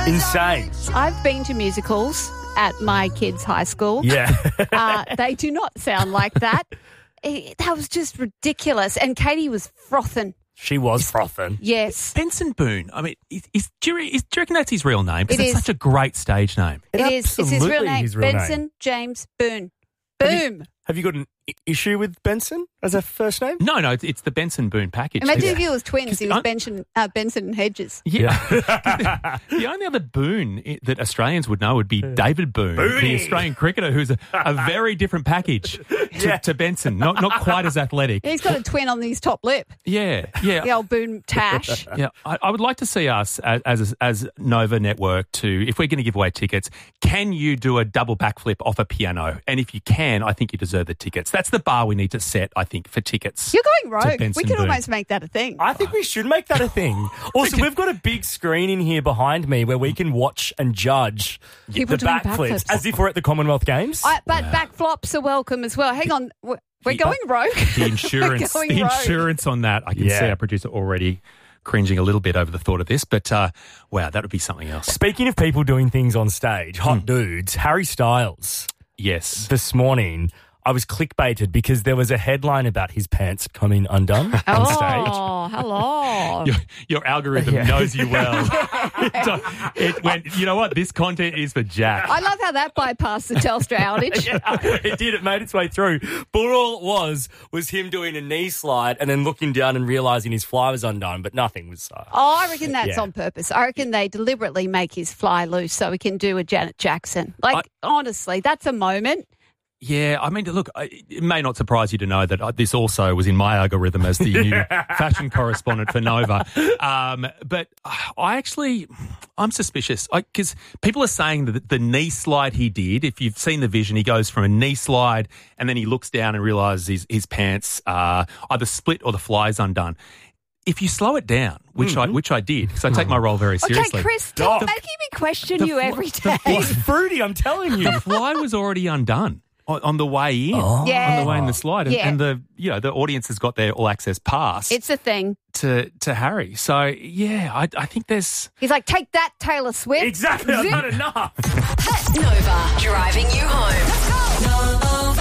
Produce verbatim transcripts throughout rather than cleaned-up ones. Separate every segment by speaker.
Speaker 1: Insane.
Speaker 2: I've been to musicals at my kids' high school.
Speaker 1: Yeah.
Speaker 2: uh, they do not sound like that. It, that was just ridiculous. And Katie was frothing.
Speaker 1: She was frothing.
Speaker 2: Yes.
Speaker 3: Benson Boone. I mean, is, is, do, you, is, do you reckon that's his real name? Because
Speaker 2: It
Speaker 3: it's
Speaker 2: is.
Speaker 3: such a great stage name.
Speaker 2: It is. It's his real
Speaker 1: absolutely
Speaker 2: name.
Speaker 1: his real
Speaker 2: Benson
Speaker 1: name.
Speaker 2: James Boone.
Speaker 1: Have you-
Speaker 2: Boom.
Speaker 1: Have you got an i- issue with Benson as a first name?
Speaker 3: No, no, it's, it's the Benson Boone package.
Speaker 2: Imagine
Speaker 3: Yeah.
Speaker 2: if he was twins. He was
Speaker 3: I-
Speaker 2: Benson, uh, Benson and Hedges.
Speaker 3: Yeah. The only other Boone i- that Australians would know would be David Boone,
Speaker 1: Booney.
Speaker 3: the Australian cricketer, who's a, a very different package to,
Speaker 1: Yeah.
Speaker 3: to Benson. Not not quite as athletic.
Speaker 2: He's got a twin on his top lip.
Speaker 3: Yeah, yeah.
Speaker 2: The old Boone Tash.
Speaker 3: Yeah, I, I would like to see us as, as as Nova Network to, if we're going to give away tickets, can you do a double backflip off a piano? And if you can, I think you deserve the tickets. That's the bar we need to set, I think, for tickets.
Speaker 2: You're going rogue.
Speaker 3: Benson
Speaker 2: We could
Speaker 3: Boone.
Speaker 2: almost make that a thing.
Speaker 1: I think we should make that a thing. Also, we've got a big screen in here behind me where we can watch and judge
Speaker 2: People
Speaker 1: the
Speaker 2: doing
Speaker 1: backflips
Speaker 2: backflips.
Speaker 1: as if we're at the Commonwealth Games.
Speaker 2: I, but backflops are welcome as well. Hang on. We're, we're
Speaker 3: The-
Speaker 2: going rogue.
Speaker 3: The insurance,
Speaker 2: We're going
Speaker 3: the
Speaker 2: rogue.
Speaker 3: insurance on that, I can
Speaker 1: Yeah.
Speaker 3: see our producer already cringing a little bit over the thought of this, but uh, wow, that would be something else.
Speaker 1: Speaking of people doing things on stage, hot
Speaker 3: Hmm.
Speaker 1: dudes, Harry Styles
Speaker 3: Yes.
Speaker 1: this morning, I was clickbaited because there was a headline about his pants coming undone on stage.
Speaker 2: Oh, hello.
Speaker 3: Your, your algorithm
Speaker 1: Yeah.
Speaker 3: knows you well. it, it went, you know what? This content is for Jack.
Speaker 2: I love how that bypassed the Telstra outage.
Speaker 1: Yeah, it did. It made its way through. But all it was was him doing a knee slide and then looking down and realising his fly was undone, but nothing was. Uh,
Speaker 2: Oh, I reckon that's
Speaker 1: Yeah.
Speaker 2: on purpose. I reckon they deliberately make his fly loose so he can do a Janet Jackson. Like, honestly, that's a moment.
Speaker 3: Yeah, I mean, look, I- it may not surprise you to know that uh, this also was in my algorithm as the new fashion correspondent for Nova. Um, but uh, I actually, I'm suspicious because people are saying that the knee slide he did, if you've seen the vision, he goes from a knee slide and then he looks down and realises his, his pants are either split or the fly's undone. If you slow it down, which I which I did, because I take my role very seriously.
Speaker 2: Okay, Chris, stop
Speaker 1: The-
Speaker 2: making me question
Speaker 3: the
Speaker 2: you
Speaker 3: fl-
Speaker 2: every
Speaker 3: the
Speaker 2: day.
Speaker 1: He's fruity, I'm telling you.
Speaker 3: The fly was already undone on, on the way in,
Speaker 2: Yeah.
Speaker 3: on the way in the slide, and,
Speaker 2: Yeah.
Speaker 3: and the you know the audience has got their all access pass
Speaker 2: It's a thing.
Speaker 3: to to Harry. So yeah, I, I think there's
Speaker 2: He's like, take that, Taylor Swift.
Speaker 1: Exactly, I've
Speaker 2: Zip.
Speaker 1: had enough.
Speaker 4: Pet Nova, driving you home.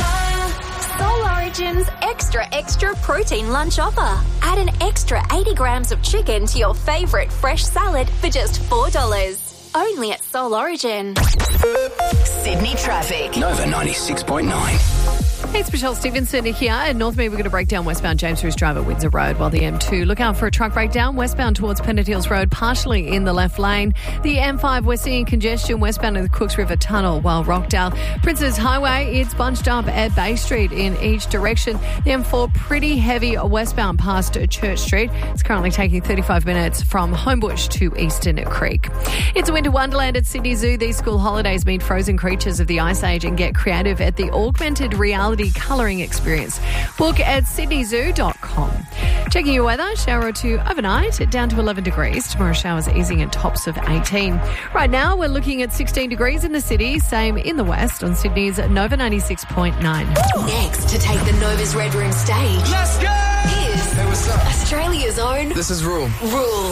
Speaker 4: Soul Origin's extra, extra protein lunch offer. Add an extra eighty grams of chicken to your favourite fresh salad for just four dollars. Only at Soul Origin. Sydney traffic.
Speaker 5: Nova ninety-six point nine.
Speaker 6: Hey, it's Michelle Stevenson here. In Northmead, we're going to break down westbound James Bruce Drive at Windsor Road, while the M two, look out for a truck breakdown westbound towards Pennant Hills Road, partially in the left lane. The M five, we're seeing congestion westbound of the Cooks River Tunnel, while Rockdale Princes Highway, it's bunched up at Bay Street in each direction. The M four, pretty heavy westbound past Church Street. It's currently taking thirty-five minutes from Homebush to Eastern Creek. It's a winter wonderland at Sydney Zoo. These school holidays meet frozen creatures of the Ice Age and get creative at the augmented reality colouring experience. Book at sydney zoo dot com. Checking your weather, shower or two overnight, down to eleven degrees. Tomorrow showers easing at tops of eighteen. Right now we're looking at sixteen degrees in the city, same in the west on Sydney's Nova ninety-six point nine.
Speaker 4: Next to take the Nova's Red Room stage.
Speaker 5: Let's go!
Speaker 4: Is
Speaker 5: Hey, what's up?
Speaker 4: Australia's own
Speaker 5: This is Rule.
Speaker 4: Rule.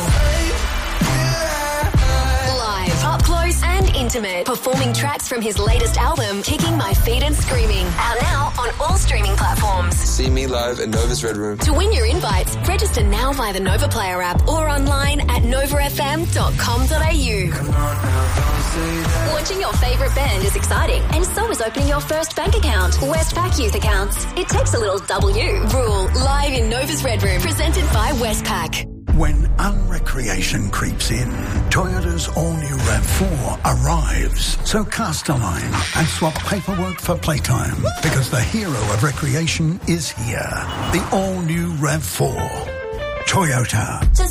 Speaker 4: Live, up close and intimate, performing tracks from his latest album, Kicking My Feet and Screaming. Out now on all streaming platforms.
Speaker 7: See me live at Nova's Red Room.
Speaker 4: To win your invites, register now via the Nova Player app or online at nova f m dot com dot a u. Watching your favourite band is exciting, and so is opening your first bank account. Westpac Youth Accounts. It takes a little W. Rule, live in Nova's Red Room, presented by Westpac.
Speaker 8: When unrecreation creeps in, Toyota's all-new RAV four arrives. So cast a line and swap paperwork for playtime, because the hero of recreation is here. The all-new RAV four. Toyota.